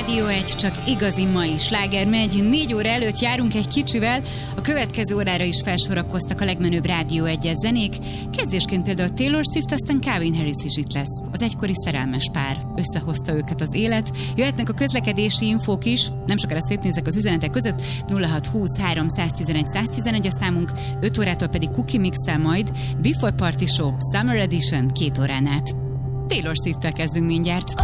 Rádió 1, csak igazi mai sláger megy. 4 óra előtt járunk egy kicsivel, a következő órára is felsorakoztak a legmenőbb Rádió 1-es zenék. Kezdésként például Taylor Swift, aztán Calvin Harris is itt lesz. Az egykori szerelmes pár. Összehozta őket az élet. Jöhetnek a közlekedési infók is, nem sokára szétnézek az üzenetek között. 0620 311 111 a számunk, 5 órától pedig Cookie Mix-tel majd Before Party Show Summer Edition 2 órán át. Taylor Swift-tel kezdünk mindjárt.